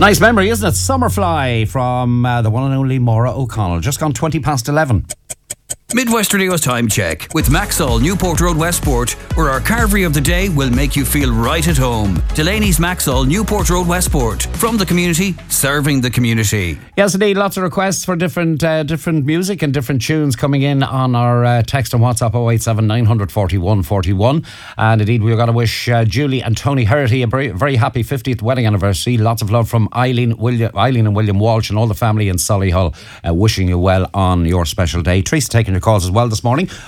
Nice memory, isn't it? Summerfly from the one and only Maura O'Connell. Just gone 11:20. Midwest Radio's time check with Maxol, Newport Road, Westport, where our carvery of the day will make you feel right at home. Delaney's Maxol, Newport Road, Westport. From the community, serving the community. Yes, indeed. Lots of requests for different music and different tunes coming in on our text and WhatsApp 087 941 41. And indeed, we've got to wish Julie and Tony Herity a very happy 50th wedding anniversary. Lots of love from Eileen and William Walsh and all the family in Solihull, wishing you well on your special day. Teresa taking your calls as well this morning.